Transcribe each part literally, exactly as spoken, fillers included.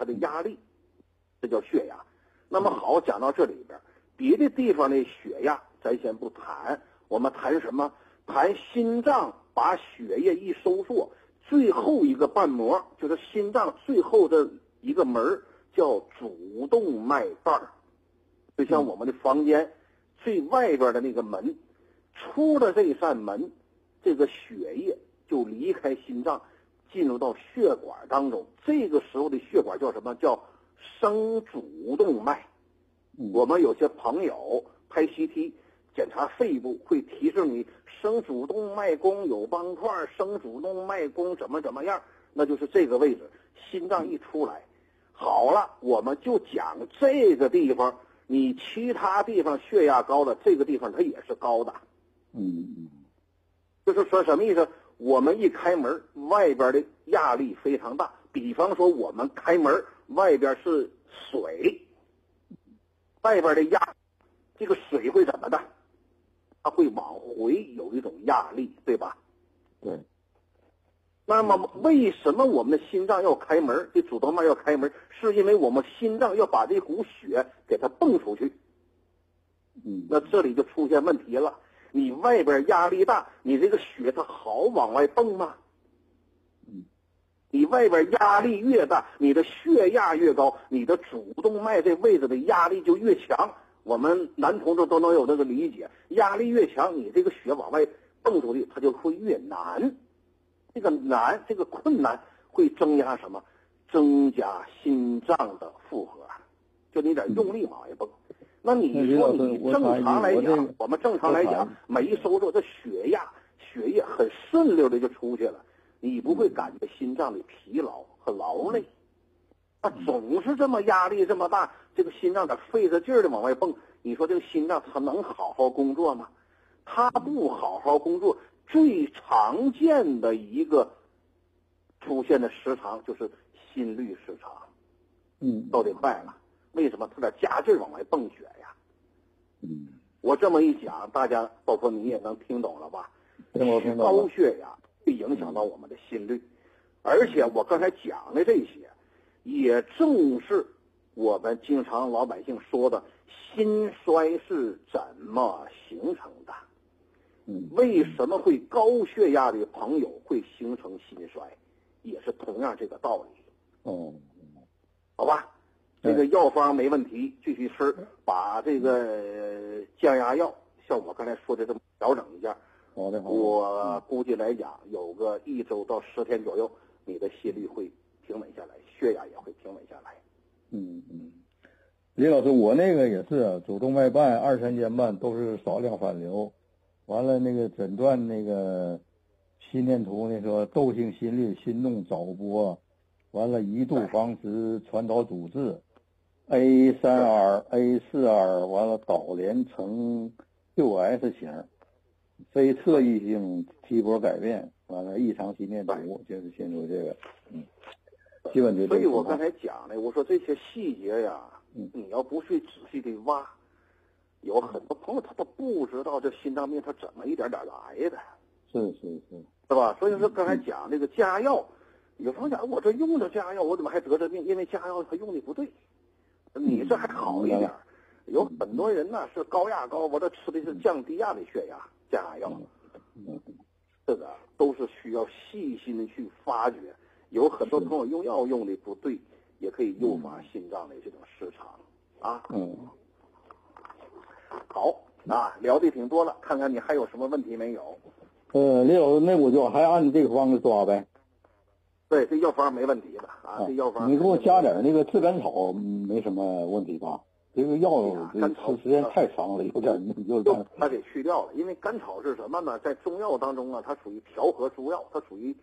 它的压力，这叫血压。那么好，讲到这里边，别的地方的血压咱先不谈，我们谈什么？谈心脏把血液一收缩，最后一个瓣膜就是心脏最后的一个门叫主动脉瓣，就像我们的房间最外边的那个门，出了这扇门，这个血液就离开心脏，进入到血管当中。这个时候的血管叫什么？叫升主动脉。我们有些朋友拍 C T 检查肺部会提示你升主动脉弓有斑块，升主动脉弓怎么怎么样，那就是这个位置。心脏一出来，好了，我们就讲这个地方，你其他地方血压高了，这个地方它也是高的。 嗯嗯， 就是说什么意思？我们一开门，外边的压力非常大。比方说，我们开门，外边是水，外边的压，这个水会怎么的？它会往回有一种压力，对吧？ 对。 那么为什么我们的心脏要开门？这主动脉要开门，是因为我们心脏要把这股血给它泵出去。 嗯， 那这里就出现问题了。你外边压力大，你这个血它好往外泵吗？ 嗯， 你外边压力越大，你的血压越高，你的主动脉这位置的压力就越强。我们男同志都能有这个理解，压力越强，你这个血往外泵出去，它就会越难。这个难，这个困难会增加什么？增加心脏的负荷，就你得用力往外泵。那你说你正常来讲，我们正常来讲，每一收缩，这血压、血液很顺溜的就出去了，你不会感觉心脏的疲劳和劳累。那总是这么压力这么大，这个心脏得费着劲儿的往外蹦，你说这个心脏它能好好工作吗？它不好好工作，最常见的一个出现的失常就是心律失常， 嗯， 都得快了。为什么？它得加劲儿往外泵血呀。 嗯， 我这么一讲，大家包括你也能听懂了吧？高血压会影响到我们的心率，而且我刚才讲的这些，也正是我们经常老百姓说的心衰是怎么形成的。 嗯， 为什么会高血压的朋友会形成心衰，也是同样这个道理。 哦， 好吧。这个药方没问题，继续吃，把这个降压药像我刚才说的这么调整一下。 好的，好的。 我估计来讲，有个一周到十天左右，你的心率会平稳下来，血压也会平稳下来。 嗯嗯，李老师，我那个也是主动脉瓣二三间瓣都是少量反流，完了那个诊断那个心电图那说窦性心律心动早搏，完了一度房池传导阻滞。A 三 R A 四 R 完了导联成 Q S 型，非特异性 T 波改变，完了异常心电图，就是先说这个，嗯，基本就这个。 所以我刚才讲的，我说这些细节呀， 嗯， 你要不去仔细的挖，有很多朋友他都不知道这心脏病他怎么一点点来的， 是是是， 是吧？所以说刚才讲这个加药，有朋友讲我这用着加药，我怎么还得这病？因为加药他用的不对。你这还好一点，有很多人呢是高压高，我这吃的是降低压的血压降压药，这个都是需要细心的去发掘。有很多朋友用药用的不对，也可以诱发心脏的这种失常啊。 嗯， 好啊，聊的挺多了，看看你还有什么问题没有？ 呃，李老师，那我就还按这个方子抓呗。 对，这药方没问题的啊，这药方你给我加点那个炙甘草，没什么问题吧？这个药这吃时间太长了，有点有点。 它给去掉了，因为甘草是什么呢？在中药当中啊，它属于调和诸药，它属于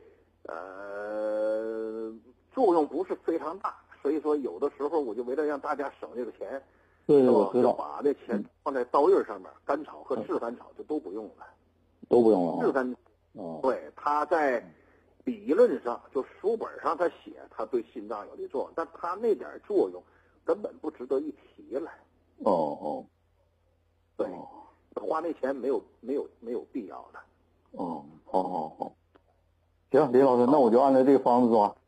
呃作用不是非常大，所以说有的时候我就为了让大家省这个钱， 对，我知道， 把这钱放在刀刃上面，甘草和炙甘草就都不用了， 都不用了。 炙甘， 哦， 对，它在。理论上就书本上他写它对心脏有的作用，但它那点作用根本不值得一提了。 哦哦， 对，花那钱没有没有没有必要的。 哦，好好好，行，李老师，那我就按照这个方子做。